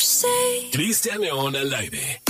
Cristian León al aire.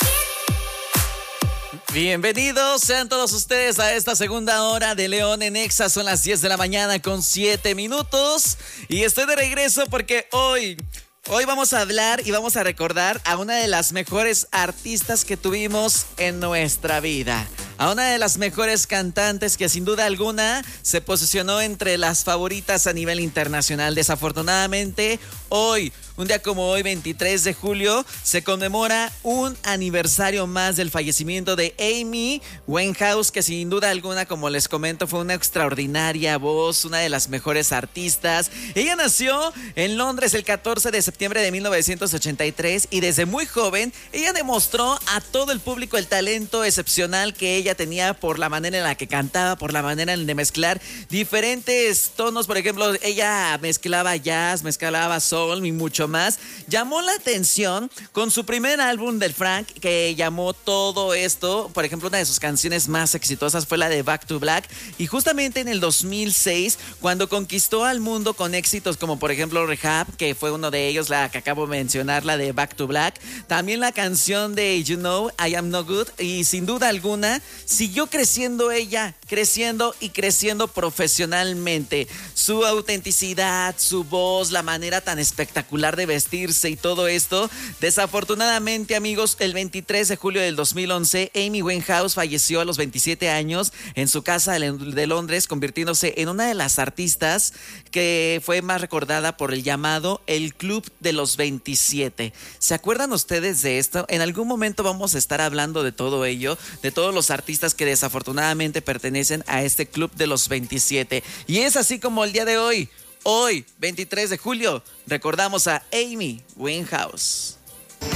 Bienvenidos sean todos ustedes a esta segunda hora de León en Exa. Son las 10 de la mañana con 7 minutos. Y estoy de regreso porque hoy vamos a hablar y vamos a recordar a una de las mejores artistas que tuvimos en nuestra vida. A una de las mejores cantantes que sin duda alguna se posicionó entre las favoritas a nivel internacional. Desafortunadamente, hoy, un día como hoy, 23 de julio, se conmemora un aniversario más del fallecimiento de Amy Winehouse, que sin duda alguna, como les comento, fue una extraordinaria voz, una de las mejores artistas. Ella nació en Londres el 14 de septiembre de 1983 y desde muy joven ella demostró a todo el público el talento excepcional que ella tenía por la manera en la que cantaba, por la manera en de mezclar diferentes tonos. Por ejemplo, ella mezclaba jazz, mezclaba soul y mucho más. Llamó la atención con su primer álbum del Frank, que llamó todo esto. Por ejemplo, una de sus canciones más exitosas fue la de Back to Black. Y justamente en el 2006, cuando conquistó al mundo con éxitos como por ejemplo Rehab, que fue uno de ellos, la que acabo de mencionar, la de Back to Black. También la canción de You Know I Am No Good. Y sin duda alguna siguió creciendo ella, creciendo y creciendo profesionalmente. Su autenticidad, su voz, la manera tan espectacular de vestirse y todo esto. Desafortunadamente, amigos, el 23 de julio del 2011, Amy Winehouse falleció a los 27 años en su casa de Londres, convirtiéndose en una de las artistas que fue más recordada por el llamado el Club de los 27. ¿Se acuerdan ustedes de esto? En algún momento vamos a estar hablando de todo ello, de todos los artistas que desafortunadamente pertenecen a este Club de los 27. Y es así como el día de hoy, 23 de julio, recordamos a Amy Winehouse.